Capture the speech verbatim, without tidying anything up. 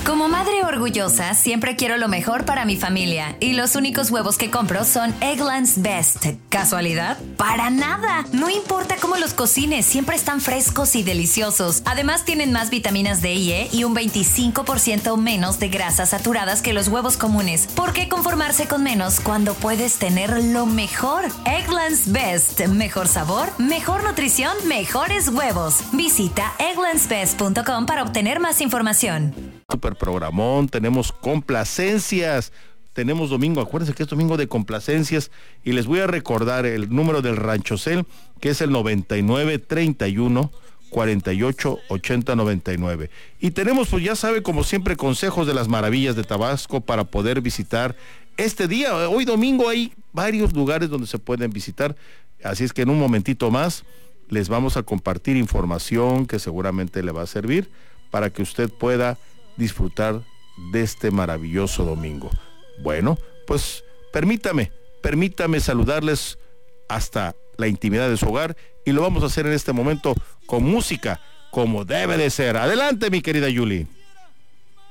Como madre orgullosa, siempre quiero lo mejor para mi familia. Y los únicos huevos que compro son Eggland's Best. ¿Casualidad? ¡Para nada! No importa cómo los cocines, siempre están frescos y deliciosos. Además, tienen más vitaminas D y E y un veinticinco por ciento menos de grasas saturadas que los huevos comunes. ¿Por qué conformarse con menos cuando puedes tener lo mejor? Eggland's Best. Mejor sabor, mejor nutrición, mejores huevos. Visita egglands best punto com para obtener más información. Super programón, tenemos complacencias, tenemos domingo, acuérdense que es domingo de complacencias, y les voy a recordar el número del Ranchocel, que es el noventa y nueve, treinta y uno, cuarenta y ocho, ochenta, noventa y nueve. Y tenemos, pues ya sabe, como siempre, consejos de las maravillas de Tabasco para poder visitar este día. Hoy domingo hay varios lugares donde se pueden visitar, así es que en un momentito más les vamos a compartir información que seguramente le va a servir para que usted pueda disfrutar de este maravilloso domingo. Bueno, pues permítame, permítame saludarles hasta la intimidad de su hogar, y lo vamos a hacer en este momento con música, como debe de ser. Adelante, mi querida Yuli.